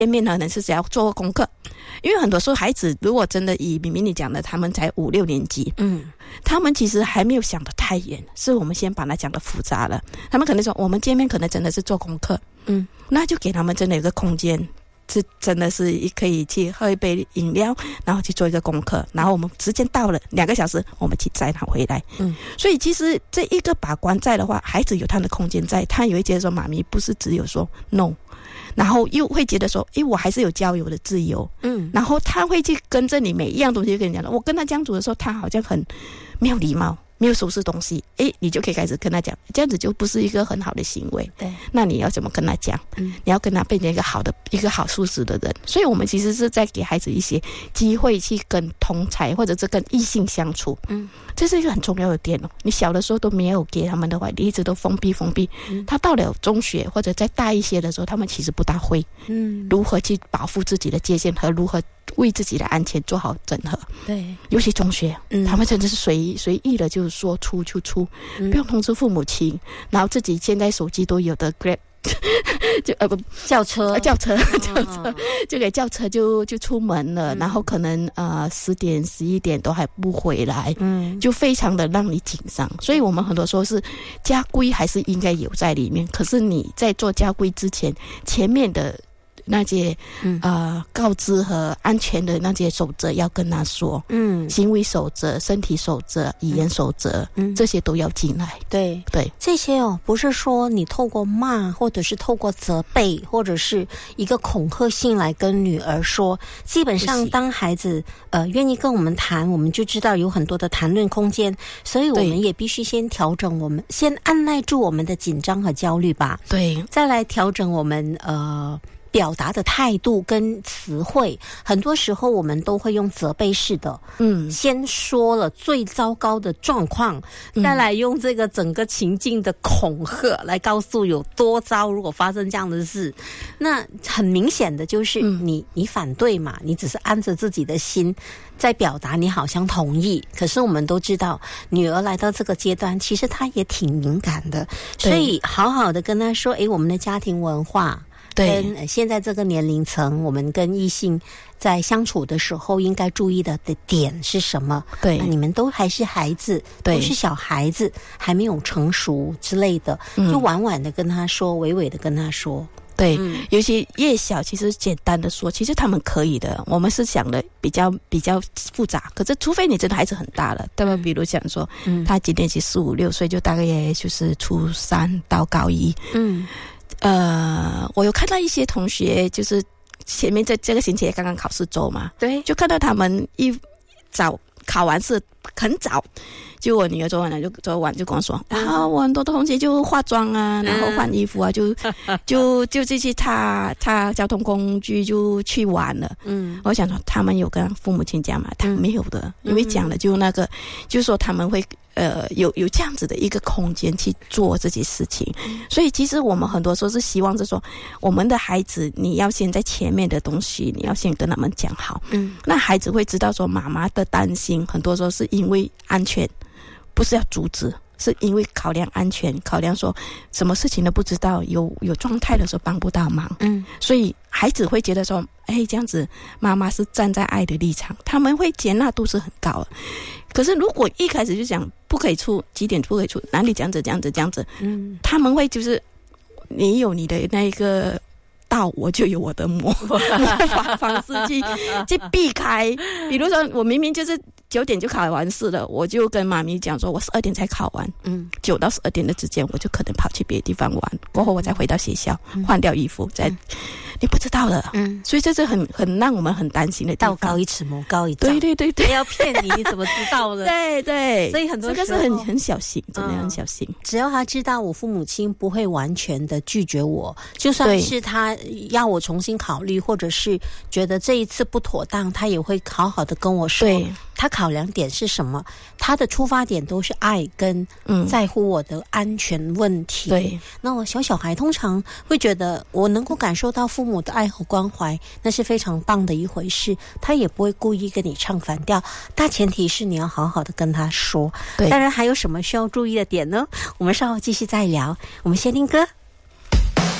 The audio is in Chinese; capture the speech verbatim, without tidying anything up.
见面可能是只要做功课，因为很多时候孩子如果真的以明明你讲的，他们才五六年级，嗯，他们其实还没有想得太远，是我们先把它讲得复杂了。他们可能说我们见面可能真的是做功课，嗯，那就给他们真的有个空间，是真的是可以去喝一杯饮料，然后去做一个功课，然后我们时间到了两个小时，我们去载他回来。嗯，所以其实这一个把关在的话，孩子有他的空间在，他也会觉得说妈咪不是只有说 no， 然后又会觉得说诶我还是有交友的自由。嗯，然后他会去跟着你每一样东西跟你讲的。我跟他相处的时候，他好像很没有礼貌，没有收拾东西，诶你就可以开始跟他讲，这样子就不是一个很好的行为。对，那你要怎么跟他讲？嗯，你要跟他变成一个好的一个好素质的人。所以我们其实是在给孩子一些机会去跟同侪或者是跟异性相处。嗯，这是一个很重要的点哦。你小的时候都没有给他们的话，你一直都封闭封闭，嗯，他到了中学或者再大一些的时候，他们其实不大会嗯如何去保护自己的界限和如何为自己的安全做好整合。对，尤其中学，嗯，他们真的是随意随意的，就是说出就出，嗯，不用通知父母亲，然后自己现在手机都有的 Grab 就呃不轿车轿车轿车就给轿车就就出门了，嗯，然后可能呃十点十一点都还不回来，嗯，就非常的让你紧张。所以我们很多时候是家规还是应该有在里面，可是你在做家规之前，前面的那些嗯呃告知和安全的那些守则要跟他说，嗯，行为守则、身体守则、语言守则，嗯，这些都要进来。 对对， 这些哦，不是说你透过骂，或者是透过责备，或者是一个恐吓性来跟女儿说。基本上，当孩子呃愿意跟我们谈，我们就知道有很多的谈论空间，所以我们也必须先调整我们，先按耐住我们的紧张和焦虑吧。对，再来调整我们呃。表达的态度跟词汇，很多时候我们都会用责备式的，嗯，先说了最糟糕的状况，嗯，再来用这个整个情境的恐吓来告诉有多糟。如果发生这样的事，那很明显的就是你，嗯，你反对嘛，你只是安着自己的心在表达，你好像同意，可是我们都知道，女儿来到这个阶段，其实她也挺敏感的，所以好好的跟她说，诶，我们的家庭文化。对，跟现在这个年龄层，我们跟异性在相处的时候应该注意的的点是什么？对，那你们都还是孩子，都是小孩子，还没有成熟之类的，嗯，就婉婉的跟他说，委委的跟他说。 对，嗯，尤其越小，其实简单的说，其实他们可以的。我们是想的比较比较复杂，可是除非你真的孩子很大了，对吧？比如想说，嗯，他今年是四五六岁，就大概也就是初三到高一，嗯。呃，我有看到一些同学，就是前面这这个星期刚刚考试周嘛，对，就看到他们一早考完试很早，就我女儿昨晚就昨晚就跟我说，嗯，啊，我很多的同学就化妆啊，然后换衣服啊，嗯，就就就这些踏踏交通工具就去玩了。嗯，我想说他们有跟父母亲讲嘛，他没有的，嗯，因为讲了就那个，就是说他们会。呃，有有这样子的一个空间去做这些事情，所以其实我们很多时候是希望是说，我们的孩子你要先在前面的东西，你要先跟他们讲好，嗯，那孩子会知道说妈妈的担心，很多时候是因为安全，不是要阻止，是因为考量安全，考量说什么事情都不知道，有有状态的时候帮不到忙，嗯，所以孩子会觉得说，哎，这样子妈妈是站在爱的立场，他们会接纳度是很高的。可是如果一开始就讲不可以出几点不可以出，哪里这样子这样子这样子，嗯，他们会就是你有你的那个道，我就有我的魔魔法方式去去避开。比如说我明明就是九点就考完试了，我就跟妈咪讲说我十二点才考完，嗯，九到十二点的之间我就可能跑去别的地方玩，过后我再回到学校，嗯，换掉衣服再，嗯，你不知道的，嗯，所以这是很很让我们很担心的地方。 道高一尺魔高一丈， 对对对对， 他要骗你你怎么知道的？对对，所以很多时候这个是很很小心，真的很小心，嗯， 只要他知道我父母亲不会完全的拒绝我，就算是他要我重新考虑，或者是觉得这一次不妥当，他也会好好的跟我说他考量点是什么，他的出发点都是爱跟在乎我的安全问题。对，嗯，那我小小孩通常会觉得我能够感受到父母的爱和关怀，那是非常棒的一回事，他也不会故意跟你唱反调，大前提是你要好好的跟他说。对，当然还有什么需要注意的点呢？我们稍后继续再聊，我们先听歌。